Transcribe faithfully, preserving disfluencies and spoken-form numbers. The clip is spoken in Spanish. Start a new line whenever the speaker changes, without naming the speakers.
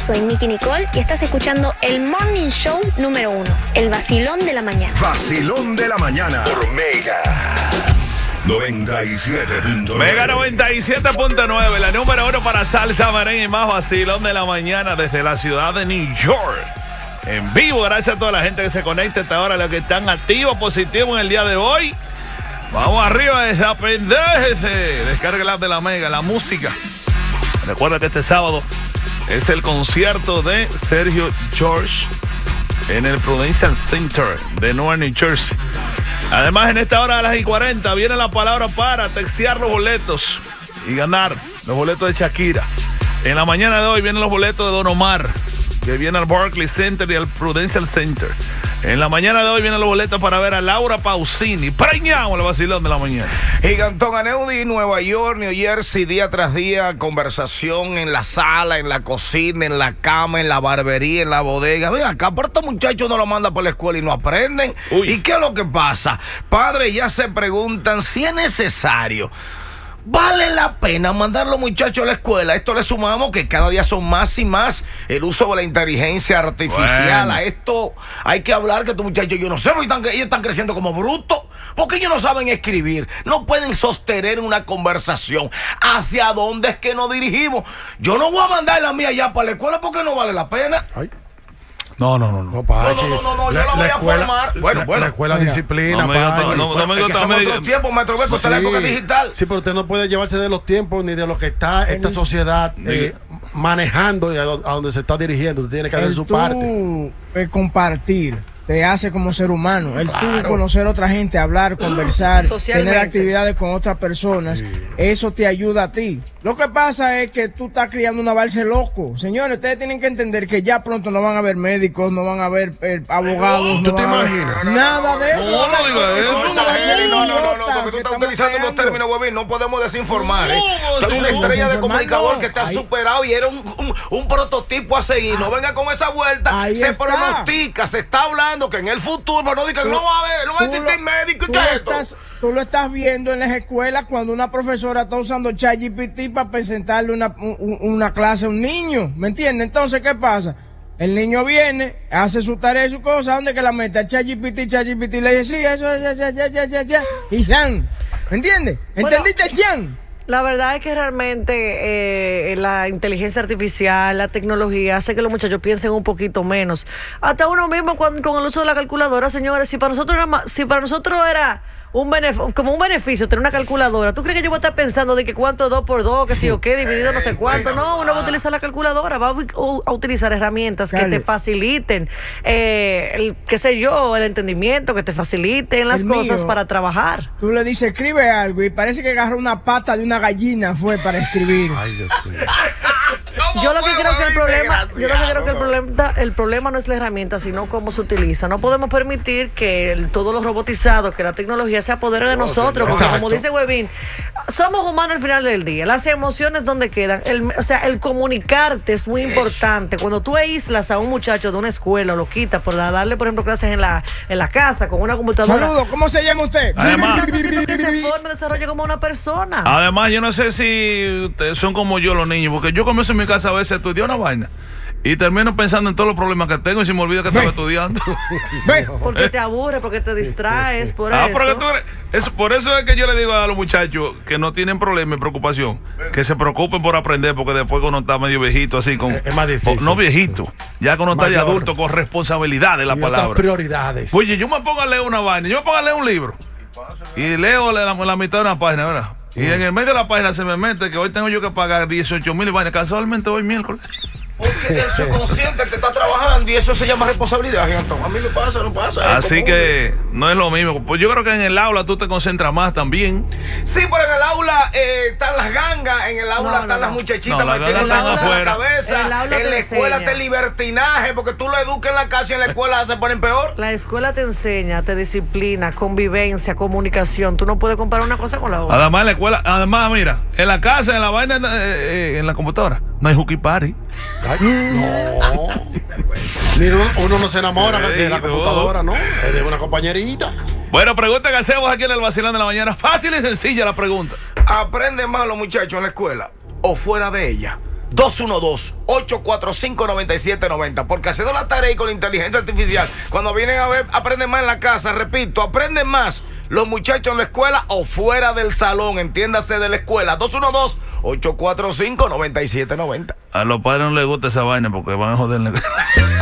soy Nicky Nicole y estás escuchando el Morning Show número uno, el vacilón de la mañana.
Vacilón de la mañana por Mega noventa y siete punto nueve.
Mega noventa y siete punto nueve, la número uno para salsa, merengue y más vacilón de la mañana desde la ciudad de New York. En vivo, gracias a toda la gente que se conecta hasta ahora, los que están activos, positivos en el día de hoy. Vamos arriba, desapendéjese. Descarga la app de la Mega, la música. Recuerda que este sábado es el concierto de Sergio George en el Prudential Center de Newark, New Jersey. Además, en esta hora a las y cuarenta viene la palabra para textear los boletos y ganar los boletos de Shakira. En la mañana de hoy vienen los boletos de Don Omar, que viene al Barclays Center y al Prudential Center. En la mañana de hoy vienen los boletos para ver a Laura Pausini. Preñamos el vacilón de la mañana.
Gigantón Aneudi, Nueva York, New Jersey, día tras día, conversación en la sala, en la cocina, en la cama, en la barbería, en la bodega. Ven acá, pero estos muchachos no lo mandan por la escuela y no aprenden. Uy. ¿Y qué es lo que pasa? Padres ya se preguntan si es necesario. ¿Vale la pena mandar a los muchachos a la escuela? Esto le sumamos que cada día son más y más el uso de la inteligencia artificial. Bueno. A esto hay que hablar que estos muchachos, yo no sé, están, ellos están creciendo como brutos, porque ellos no saben escribir, no pueden sostener una conversación. ¿Hacia dónde es que nos dirigimos? Yo no voy a mandar a la mía ya para la escuela porque no vale la pena. Ay.
No, no, no, no.
No, Pachi, no, no, no, no,
la,
yo la voy
la
a
escuela,
formar. Bueno,
la,
bueno.
La escuela disciplina,
no,
Pachi.
No, no, no me
es que son otros tiempos, maestro Beco, esta es la época digital.
Sí, pero usted no puede llevarse de los tiempos ni de lo que está esta sociedad eh, manejando y a, a donde se está dirigiendo. Usted tiene que hacer su
tú,
parte.
Eh, compartir te hace como ser humano. El
claro.
tú conocer a otra gente, hablar, conversar, tener actividades con otras personas, sí. Eso te ayuda a ti. Lo que pasa es que tú estás criando una balsa loco. Señores, ustedes tienen que entender que ya pronto no van a haber médicos, no van a haber eh, abogados.
¿Tú
no
te imaginas?
No, no, nada no, de eso.
No, no digas eso.
No, no, no, no, porque tú estás utilizando unos términos, huevín, no podemos desinformar, ¿eh? Tú eres una estrella de comunicador que te has superado y eres un, un, un prototipo a seguir. No venga con esa vuelta.
Ahí
se
está.
pronostica, se está hablando que en el futuro, pero no diga que no va a haber, no va a existir médico y qué es esto.
Estás, tú lo estás viendo en las escuelas cuando una profesora está usando ChatGPT para presentarle una, un, una clase a un niño, ¿me entiendes? Entonces, ¿qué pasa? El niño viene, hace su tarea y su cosa, ¿dónde que la mete? ChatGPT, ChatGPT le dice, sí, eso es, ya, ya, ya, ya, ya, y Jan, ¿me entiendes? ¿Entendiste el Jan?
La verdad es que realmente eh, la inteligencia artificial, la tecnología hace que los muchachos piensen un poquito menos. Hasta uno mismo con, con el uso de la calculadora, señores, si para nosotros era, si para nosotros era un benef- como un beneficio tener una calculadora, ¿tú crees que yo voy a estar pensando de que cuánto es dos por dos, que si o qué, dividido no sé cuánto? No, uno va a utilizar la calculadora, va a, a utilizar herramientas que te faciliten, eh, el, qué sé yo, el entendimiento, que te faciliten las
el
cosas
mío,
para trabajar.
Tú le dices, escribe algo, y parece que agarró una pata de una gallina, fue para escribir.
Ay, Dios mío.
Yo lo que creo que el problema, yo lo que creo que el problema, el problema no es la herramienta, sino cómo se utiliza. No podemos permitir que el, todos los robotizados, que la tecnología se apodere de nosotros, porque como dice Webin, somos humanos al final del día. Las emociones donde quedan, el, o sea, el comunicarte es muy importante. Cuando tú aíslas a un muchacho de una escuela, lo quitas por darle, por ejemplo, clases en la en la casa con una computadora.
Saludos, ¿cómo se llama usted?
Además,
que se forme, desarrolle como una persona.
Además, yo no sé si ustedes son como yo los niños, porque yo comienzo en mi casa a veces estudié una vaina y termino pensando en todos los problemas que tengo y se me olvida que estaba estudiando.
Porque te aburre, porque te distraes, por
ah,
eso.
Porque tú eres, eso. Por eso es que yo le digo a los muchachos que no tienen problema y preocupación, que se preocupen por aprender, porque después cuando está medio viejito así, con,
es más difícil.
No viejito, ya cuando está de adulto, con responsabilidad de la
y
palabra.
Otras prioridades.
Oye, yo me pongo a leer una vaina, yo me pongo a leer un libro y leo la, la mitad de una página, ¿verdad? Y en el medio de la página se me mete que hoy tengo yo que pagar dieciocho mil y vaina, casualmente hoy miércoles.
Porque el subconsciente te está trabajando y eso se llama responsabilidad, Gigantón. A mí me pasa, no pasa.
Así que no es lo mismo. Pues yo creo que en el aula tú te concentras más también.
Sí, pero en el aula eh, están las gangas, en el aula
no,
están
no,
las muchachitas
no, la
metiendo
ganga
la
están
cosa en la
afuera.
cabeza.
En, el
en la escuela
enseña.
te libertinaje, porque tú lo educas en la casa y en la escuela se ponen peor.
La escuela te enseña, te disciplina, convivencia, comunicación. Tú no puedes comparar una cosa con la otra.
Además, en la escuela, además, mira, en la casa, en la vaina, eh, eh, en la computadora, no hay hooky party.
Ay, no. Ni uno, uno no se enamora
Ey,
de la
no.
computadora, ¿no? Es de una compañerita.
Bueno, pregunta que hacemos aquí en el Vacilón de la Mañana. Fácil y sencilla la pregunta.
¿Aprenden más los muchachos en la escuela o fuera de ella? dos uno dos, ocho cuatro cinco, nueve siete nueve cero. Porque haciendo la tarea y con la inteligencia artificial, cuando vienen a ver, aprenden más en la casa. Repito, aprenden más los muchachos en la escuela o fuera del salón, entiéndase, de la escuela. dos uno dos, ocho cuatro cinco, nueve siete nueve cero.
A los padres no les gusta esa vaina porque van a joder.